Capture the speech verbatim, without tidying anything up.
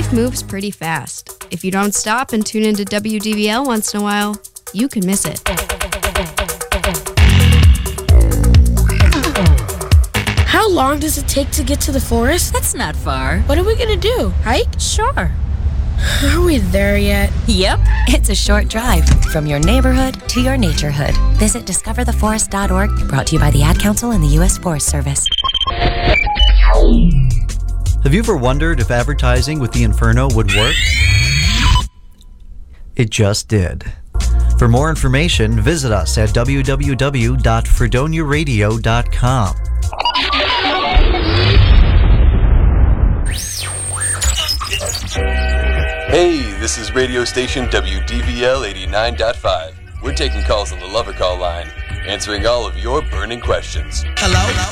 Life moves pretty fast. If you don't stop and tune into W D V L once in a while, you can miss it. How long does it take to get to the forest? That's not far. What are we gonna do? Hike? Sure. Are we there yet? Yep. It's a short drive from your neighborhood to your naturehood. Visit discover the forest dot org, brought to you by the Ad Council and the U S Forest Service. Have you ever wondered if advertising with the Inferno would work? It just did. For more information, visit us at w w w dot fredonia radio dot com. Hey, this is radio station W D V L eighty-nine point five. We're taking calls on the Lover Call line, answering all of your burning questions. Hello?